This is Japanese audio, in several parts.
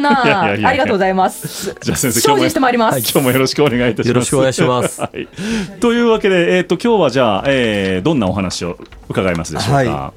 な。 いやいやいやありがとうございます。 じゃあ先生、 精進してまいります。 今日もよろしくお願いいたします。 よろしくお願いします。 はい、というわけで、今日はじゃあ、どんなお話を伺いますでしょうか。 はい、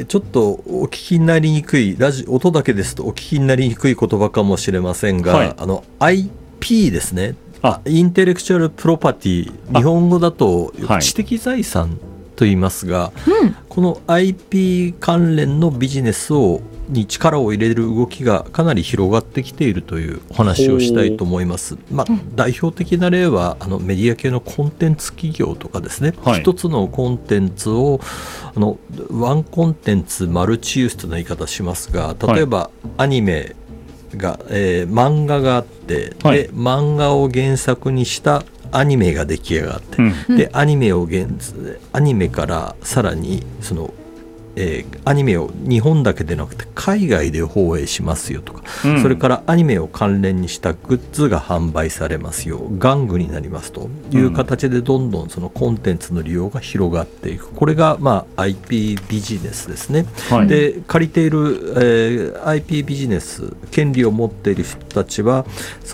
ちょっとお聞きになりにくい音だけですとお聞きになりにくい言葉かもしれませんが、はい、IP ですね。インテレクチャルプロパティ、日本語だと知的財産と言いますが、この IP 関連のビジネスに力を入れる動きがかなり広がってきているというお話をしたいと思います。代表的な例はメディア系のコンテンツ企業とかですね、一つのコンテンツをワンコンテンツマルチユースという言い方しますが、例えばアニメが、漫画があって、で漫画を原作にしたアニメが出来上がって、でアニメからさらにアニメを日本だけでなくて海外で放映しますよとか、それからアニメを関連にしたグッズが販売されますよ、玩具になりますという形でどんどんそのコンテンツの利用が広がっていく。これがIP ビジネスですね。で借りている、IP ビジネス権利を持っている人たちは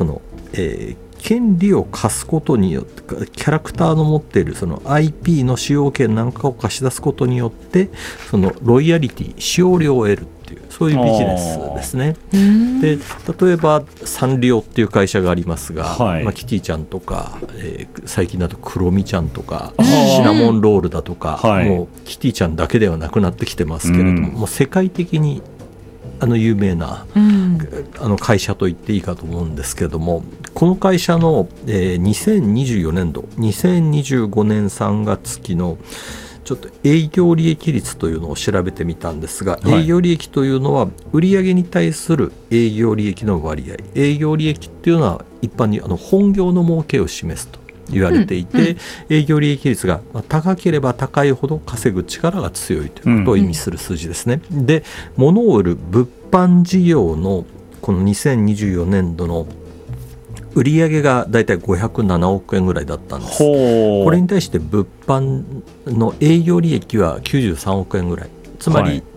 権利を貸すことによってキャラクターの持っているその IP の使用権なんかを貸し出すことによってそのロイヤリティ使用料を得るっていうそういうビジネスですね。で例えばサンリオっていう会社がありますが、キティちゃんとか、最近だとクロミちゃんとかシナモンロールだとか、もうキティちゃんだけではなくなってきてますけれども、もう世界的に有名な、会社と言っていいかと思うんですけれども、この会社の、2024年度2025年3月期のちょっと営業利益率というのを調べてみたんですが、営業利益というのは売上に対する営業利益の割合、営業利益っていうのは一般に本業の儲けを示すと言われていて、営業利益率が高ければ高いほど稼ぐ力が強いということを意味する数字ですね。で物を売る物販事業のこの2024年度の売上がだいたい507億円ぐらいだったんです。これに対して物販の営業利益は93億円ぐらい、つまり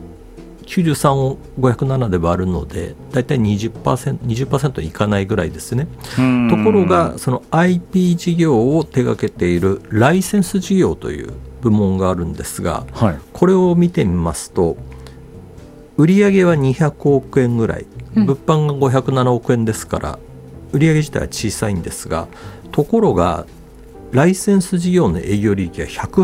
93を507で割るのでだいたい 20% いかないぐらいですね。ところがその IP 事業を手掛けているライセンス事業という部門があるんですが、これを見てみますと売上は200億円ぐらい、物販が507億円ですから売上自体は小さいんですが、ところがライセンス事業の営業利益は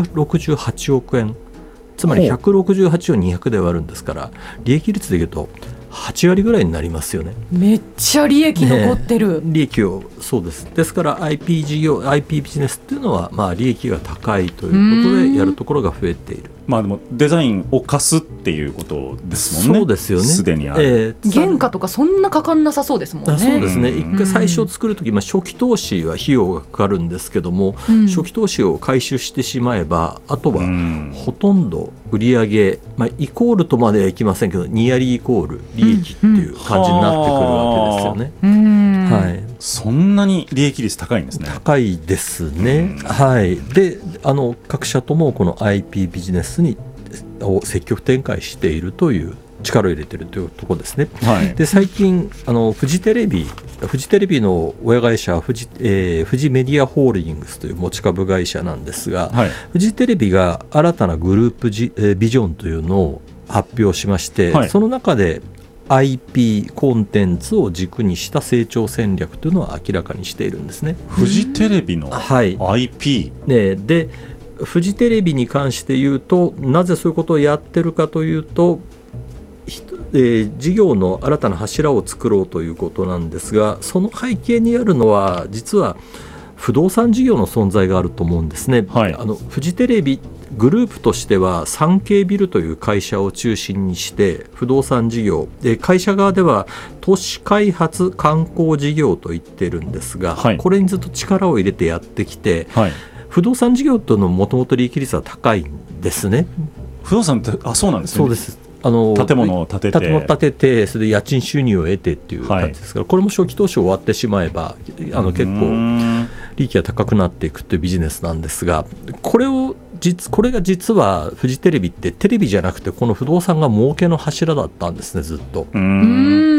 168億円、つまり168を200で割るんですから利益率でいうと8割ぐらいになりますよね。 めっちゃ利益残ってる、 利益をそうです。ですから IP 事業 IP ビジネスっていうのは利益が高いということでやるところが増えている。 でもデザインを貸すっていうことですもんね。 そうですよね。 すでにある、 原価とかそんなかかんなさそうですもんね。 そうですね。一回最初作るとき、初期投資は費用がかかるんですけども、初期投資を回収してしまえばあとはほとんど売上、イコールとまではいきませんけどニアリーイコール利益っていう感じになってくるわけですよね。 そんなに利益率高いんですね。 高いですね。で各社ともこの IP ビジネスを積極展開しているという力を入れているというところですね。で最近フジテレビの親会社はフジメディアホールディングスという持ち株会社なんですが、フジテレビが新たなグループビジョンというのを発表しまして、その中で IP コンテンツを軸にした成長戦略というのを明らかにしているんですね。 フジテレビの IP、 でフジテレビに関して言うとなぜそういうことをやってるかというと、事業の新たな柱を作ろうということなんですが、その背景にあるのは実は不動産事業の存在があると思うんですね。フジテレビグループとしてはサンケイビルという会社を中心にして不動産事業で、会社側では都市開発観光事業と言ってるんですが、これにずっと力を入れてやってきて、不動産事業というのももともと利益率は高いんですね。 不動産ってそうなんですね。 そうです。 建物を建ててそれで家賃収入を得てっていう感じですから、これも初期投資終わってしまえば結構利益が高くなっていくというビジネスなんですが、これが実はフジテレビってテレビじゃなくてこの不動産が儲けの柱だったんですね、ずっと。